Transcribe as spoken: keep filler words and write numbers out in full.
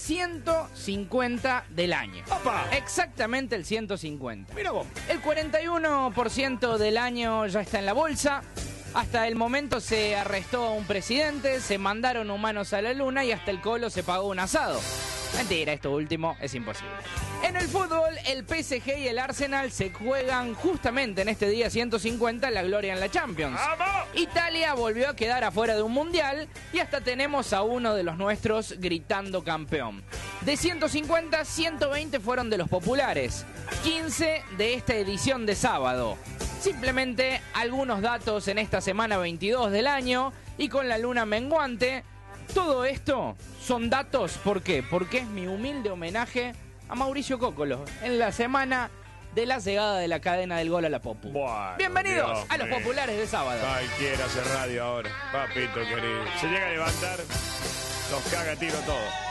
ciento cincuenta del año. ¡Opa! Exactamente el ciento cincuenta. Mira vos. El cuarenta y uno por ciento del año ya está en la bolsa. Hasta el momento se arrestó a un presidente, se mandaron humanos a la luna y hasta el Colo se pagó un asado. Mentira, esto último es imposible. En el fútbol, el P S G y el Arsenal se juegan justamente en este día ciento cincuenta la gloria en la Champions. ¡Vamos! Italia volvió a quedar afuera de un mundial y hasta tenemos a uno de los nuestros gritando campeón. De ciento cincuenta, ciento veinte fueron de los populares, quince de esta edición de sábado. Simplemente algunos datos en esta semana veintidós del año y con la luna menguante. Todo esto son datos, ¿por qué? Porque es mi humilde homenaje a Mauricio Cócolo en la semana de la llegada de la cadena del gol a la Popu. Bueno, Bienvenidos Dios a los mío. populares de sábado. Ay, quiere hacer radio ahora. Papito querido. Se llega a levantar, los caga tiro todo.